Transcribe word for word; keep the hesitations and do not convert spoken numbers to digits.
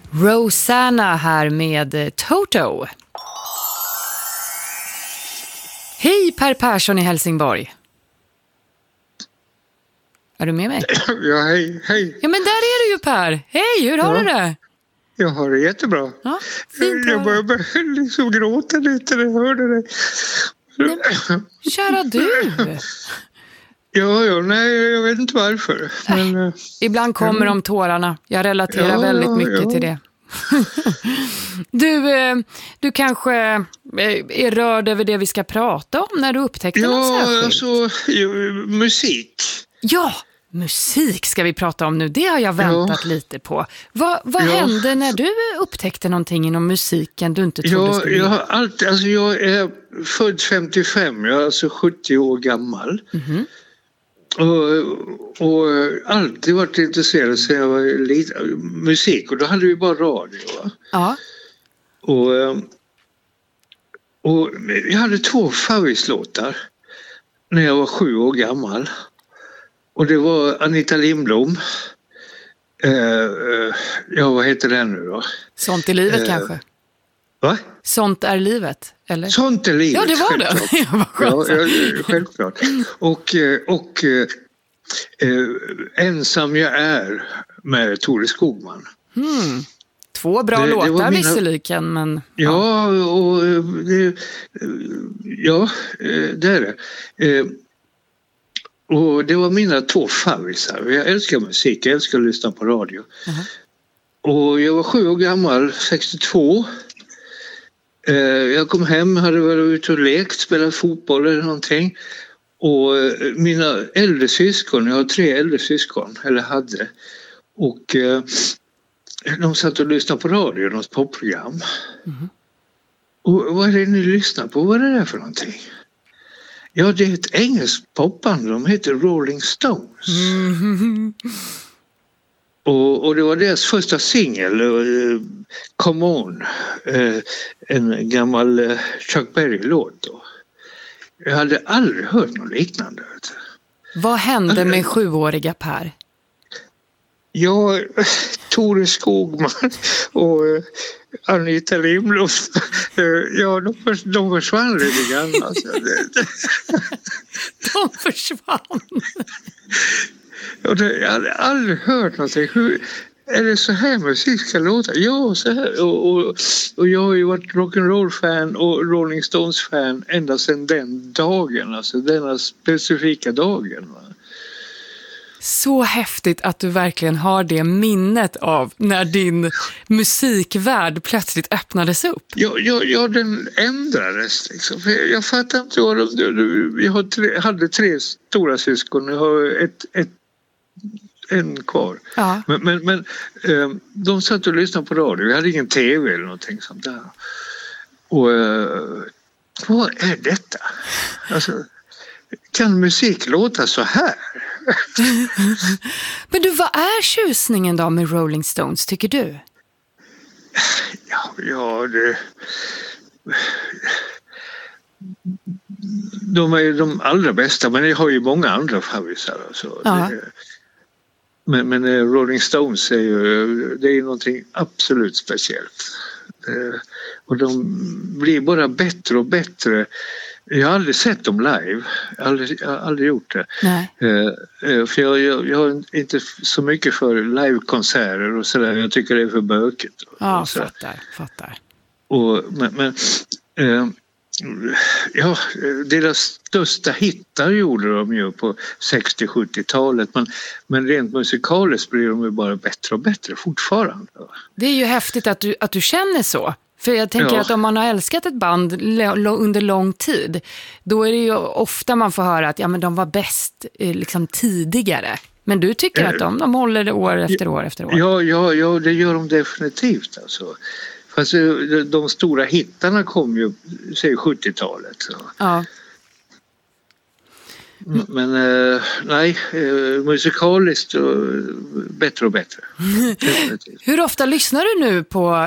Rosanna här med Toto. Hej Per Persson i Helsingborg. Är du med mig? Ja, hej, hej. Ja, men där är du ju Per. Hej, hur har ja. du det? Jag har det jättebra. Ja, fint. Jag började liksom gråta lite när jag hörde det. Nej, kära du. Ja, ja, nej, jag vet inte varför. Men, men, ibland kommer de tårarna. Jag relaterar ja, väldigt mycket ja. till det. Du, du kanske är rörd över det vi ska prata om när du upptäckte något Ja, särskilt? alltså, ju, musik. Ja, musik ska vi prata om nu. Det har jag väntat Ja. lite på. Va, vad Ja. hände när du upptäckte någonting inom musiken du inte trodde Ja, skulle jag, bli? har alltid, alltså, jag är född femtiofem, jag är alltså sjuttio år gammal. Mhm. Och, och alltid varit intresserad sen jag var lite musik, och då hade vi bara radio. Va? Ja. Och, och jag hade två favoritlåtar när jag var sju år gammal. Och det var Anita Lindblom. Eh, ja, vad heter den nu då? Sånt i livet Eh, kanske. Va? Sånt är livet, eller? Sånt är livet. Ja, det var det. Självklart. Ja, vad skönt. Ja, ja, självklart. Och, och eh, Ensam jag är med Tore Skogman. Hmm. Två bra Det- det var låtar mina- visserligen, men... Ja, och det, ja, det är det. Eh, Och det var mina två favvisar. Jag älskar musik, jag älskar att lyssna på radio. Mhm. Och jag var sju år gammal, sextiotvå. Eh, Jag kom hem, hade varit ute och lekt, spelat fotboll eller någonting. Och eh, mina äldre syskon, jag har tre äldre syskon, eller hade. Och eh, de satt och lyssnade på radio, något popprogram. Mhm. Och vad är det ni lyssnar på? Vad är det där för någonting? Ja, det är ett engelskt popband. De heter Rolling Stones. Mhm. Och, och det var deras första singel, uh, Come On. Uh, en gammal uh, Chuck Berry-låt då. Jag hade aldrig hört något liknande. Vad hände med sjuåriga Per? Jag, Tore Skogman och uh, Anita Lindblom, uh, ja, de, förs- de försvann lite grann. Alltså. De försvann. Och det, jag hade aldrig hört någonting. Hur, är det så här musik ska låta? Ja, så här. Och, och, och jag har ju varit rock'n'roll-fan och Rolling Stones-fan ända sedan den dagen. Alltså denna specifika dagen. Va? Så häftigt att du verkligen har det minnet av när din musikvärld plötsligt öppnades upp. Ja, ja, ja, den ändrades liksom. För jag, jag fattar inte vad de... Jag har tre, hade tre stora syskon. Jag har ett... ett en kvar. Ja. Men, men, men eh, de satt och lyssnade på radio. Vi hade ingen tv eller någonting sånt där. Och eh, vad är detta? Alltså, kan musik låta så här? Men du, vad är tjusningen då med Rolling Stones, tycker du? Ja, ja det... De är ju de allra bästa, men jag har ju många andra favoritar. Alltså. Ja. Det, men, men eh, Rolling Stones är ju, det är ju någonting absolut speciellt. Eh, och de blir bara bättre och bättre. Jag har aldrig sett dem live. Jag har aldrig, jag har aldrig gjort det. Nej. Eh, eh, för jag, jag, jag har inte så mycket för livekonserter och sådär. Jag tycker det är för bökigt. Och, Ja, och så. fattar, fattar. Och, men men eh, ja, deras största hittar gjorde de ju på sextio-sjuttiotalet, men, men rent musikaliskt blir de ju bara bättre och bättre fortfarande. Det är ju häftigt att du, att du känner så. För jag tänker Ja. att om man har älskat ett band lo- lo- under lång tid, då är det ju ofta man får höra att ja, men de var bäst eh, liksom tidigare. Men du tycker att de, de håller det år efter år efter år? Ja, ja, ja, det gör de definitivt alltså. Fast de, de stora hittarna kom ju, säg sjuttiotalet. Så. Ja. Mm. Men eh, nej, eh, musikaliskt och bättre och bättre. Definitivt. Hur ofta lyssnar du nu på